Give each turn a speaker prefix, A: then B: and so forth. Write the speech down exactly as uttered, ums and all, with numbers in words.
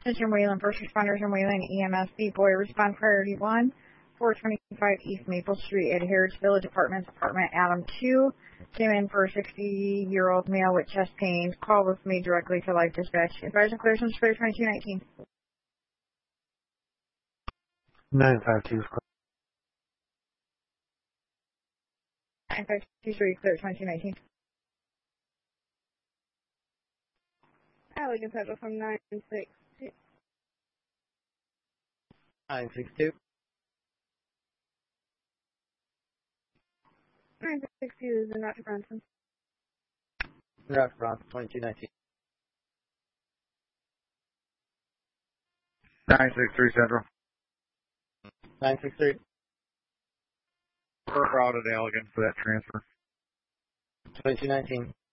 A: Attention Wayland, first responders in Wayland, E M S B, boy, respond priority one, four twenty-five East Maple Street at Heritage Village Apartments, apartment Adam two, came in for a sixty-year-old male with chest pain. Call was made directly to Life Dispatch. Advise and clear since February twenty-two nineteen.
B: nine five two.
A: nine five two three, clear twenty-two nineteen.
C: Allegan Central from nine six two.
D: nine six two.
C: nine six two is in Doctor Bronson.
D: Doctor Bronson, twenty-two nineteen.
E: nine six three Central.
D: nine six three.
E: We're out at Allegan for that transfer.
D: twenty-two nineteen.